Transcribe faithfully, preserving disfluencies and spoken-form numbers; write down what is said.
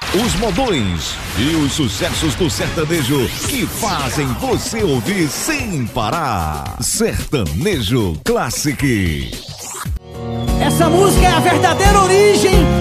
os modões e os sucessos do sertanejo que fazem você ouvir sem parar. Sertanejo Classic. Essa música é a verdadeira origem